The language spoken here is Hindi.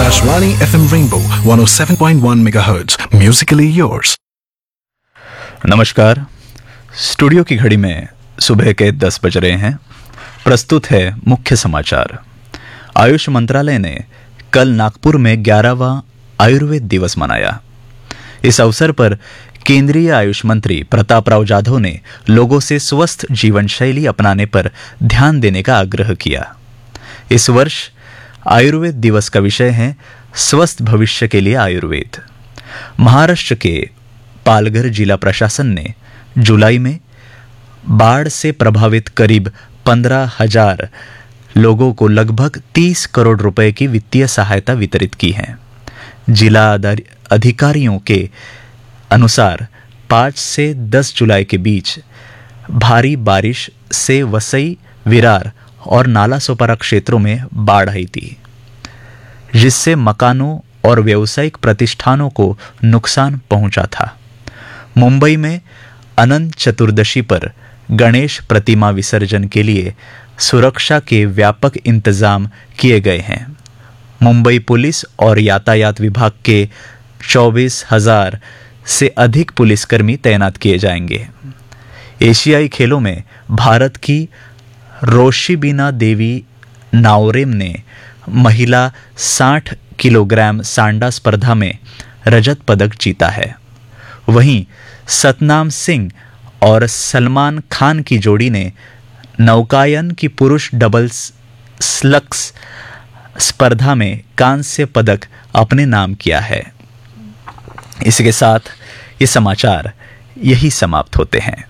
Akashvani FM Rainbow 107.1 MHz. Musically yours. नमस्कार। स्टूडियो की घड़ी में सुबह के 10 बज रहे हैं। प्रस्तुत है मुख्य समाचार। आयुष मंत्रालय ने कल नागपुर में 11वां आयुर्वेद दिवस मनाया। इस अवसर पर केंद्रीय आयुष मंत्री प्रताप राव जाधव ने लोगों से स्वस्थ जीवन शैली अपनाने पर ध्यान देने का आग्रह किया। इस वर्ष आयुर्वेद दिवस का विषय है स्वस्थ भविष्य के लिए आयुर्वेद। महाराष्ट्र के पालघर जिला प्रशासन ने जुलाई में बाढ़ से प्रभावित करीब 15,000 लोगों को लगभग 30 करोड़ रुपए की वित्तीय सहायता वितरित की है। जिला अधिकारियों के अनुसार 5 से 10 जुलाई के बीच भारी बारिश से वसई, विरार और नालासोपारा क्षेत्रों में बाढ़ आई थी, जिससे मकानों और व्यावसायिक प्रतिष्ठानों को नुकसान पहुंचा था। मुंबई में अनंत चतुर्दशी पर गणेश प्रतिमा विसर्जन के लिए सुरक्षा के व्यापक इंतजाम किए गए हैं। मुंबई पुलिस और यातायात विभाग के 24,000 से अधिक पुलिसकर्मी तैनात किए जाएंगे। एशियाई खेलों में भारत की रोशिबिना देवी नाओरेम ने महिला 60 किलोग्राम सांडा स्पर्धा में रजत पदक जीता है। वहीं सतनाम सिंह और सलमान खान की जोड़ी ने नौकायन की पुरुष डबल्स स्लक्स स्पर्धा में कांस्य पदक अपने नाम किया है। इसके साथ ये समाचार यही समाप्त होते हैं।